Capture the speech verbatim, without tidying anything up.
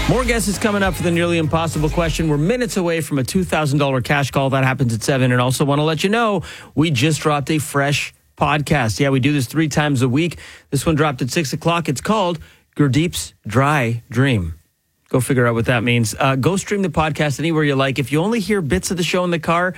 More guesses coming up for the nearly impossible question. We're minutes away from a two thousand dollars cash call. That happens at seven. And also want to let you know, we just dropped a fresh podcast. Yeah, we do this three times a week. This one dropped at six o'clock. It's called Gurdeep's Dry Dream. Go figure out what that means. Uh, go stream the podcast anywhere you like. If you only hear bits of the show in the car,